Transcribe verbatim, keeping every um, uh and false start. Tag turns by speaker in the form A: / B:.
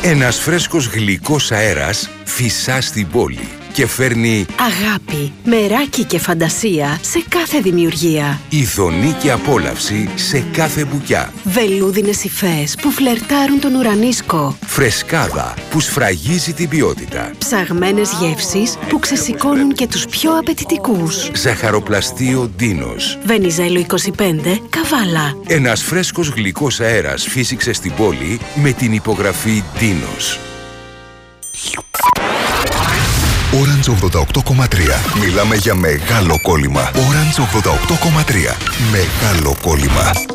A: Ένας φρέσκος γλυκός αέρας φυσά στην πόλη και φέρνει
B: αγάπη, μεράκι και φαντασία σε κάθε δημιουργία.
A: ειδονή και απόλαυση σε κάθε μπουκιά.
B: Βελούδινες υφές που φλερτάρουν τον ουρανίσκο.
A: Φρεσκάδα που σφραγίζει την ποιότητα.
B: Ψαγμένες γεύσεις που ξεσηκώνουν και τους πιο απαιτητικούς.
A: Ζαχαροπλαστείο Ντίνος.
B: Βενιζέλο είκοσι πέντε, Καβάλα.
A: Ένας φρέσκος γλυκός αέρας φύσηξε στην πόλη με την υπογραφή Ντίνος.
C: Orange ογδόντα οκτώ κόμμα τρία. Μιλάμε για μεγάλο κόλλημα. Orange ογδόντα οκτώ κόμμα τρία. Μεγάλο κόλλημα.